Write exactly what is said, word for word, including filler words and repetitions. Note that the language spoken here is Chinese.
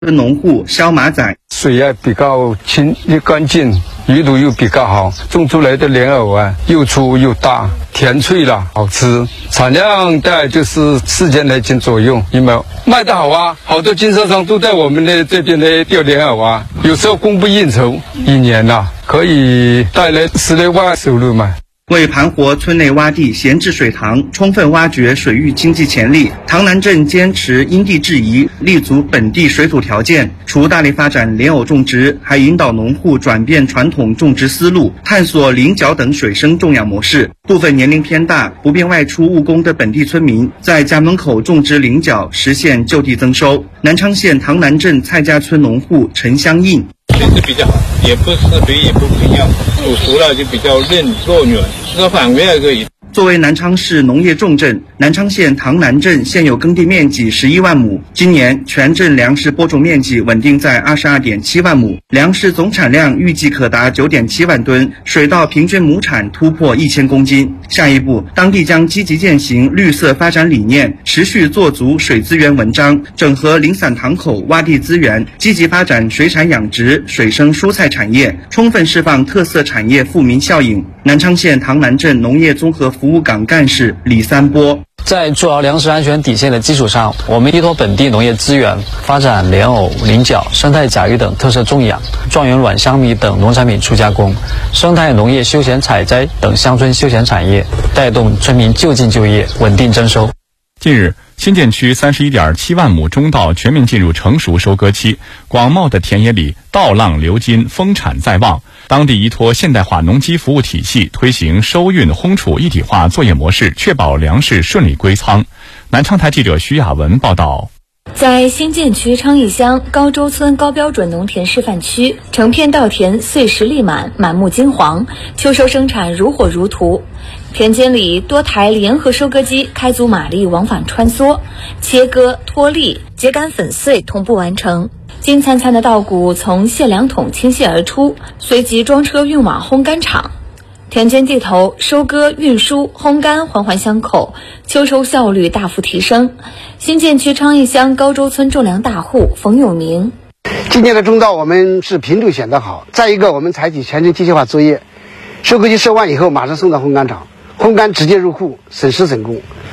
农户肖马仔， 水啊比较清又干净，鱼肚又比较好，种出来的莲藕啊又粗又大，甜脆了，好吃。产量大概就是四千来斤左右，有没有？卖得好啊，好多经销商都在我们的这边的钓莲藕啊，有时候供不应求，一年呐、啊、可以带来十来万收入嘛。 为盘活村内洼地闲置水塘，充分挖掘水域经济潜力，塘南镇坚持因地制宜，立足本地水土条件，除大力发展莲藕种植，还引导农户转变传统种植思路，探索菱角等水生种养模式。部分年龄偏大、不便外出务工的本地村民，在家门口种植菱角，实现就地增收。南昌县塘南镇蔡家村农户陈香印。 品质比较好，也不是肥也不肥料，煮熟了就比较嫩糯软，吃饭味还可以。 作为南昌市农业重镇，南昌县塘南镇现有耕地面积十一万亩，今年全镇粮食播种面积稳定在二十二点七万亩，粮食总产量预计可达九点七万吨，水稻平均亩产突破一千公斤。下一步，当地将积极践行绿色发展理念，持续做足水资源文章，整合零散塘口洼地资源，积极发展水产养殖、水生蔬菜产业，充分释放特色产业富民效应。南昌县塘南镇农业综合服务岗干事李三波， 在筑牢粮食安全底线的基础上，我们依托本地农业资源，发展莲藕、菱角、生态甲鱼等特色种养，状元卵香米等农产品初加工，生态农业休闲采摘等乡村休闲产业，带动村民就近就业，稳定增收。 近日，新建区三十一点七万亩中稻全面进入成熟收割期，广袤的田野里稻浪流金，丰产在望。当地依托现代化农机服务体系，推行收运烘储一体化作业模式，确保粮食顺利归仓。南昌台记者徐雅文报道。 在新建区昌邑乡高洲村高标准农田示范区，成片稻田穗实粒满，满目金黄，秋收生产如火如荼。田间里多台联合收割机开足马力往返穿梭，切割、脱粒、秸秆粉碎同步完成。金灿灿的稻谷从卸粮桶倾泻而出，随即装车运往烘干厂。田间地头收割、运输、烘干环环相扣，秋收效率大幅提升。新建区昌邑乡高洲村种粮大户冯永明， 今年的中稻我们是品种选得好，再一个我们采取全程机械化作业，收割机收完以后马上送到烘干厂，烘干直接入库，省时省工。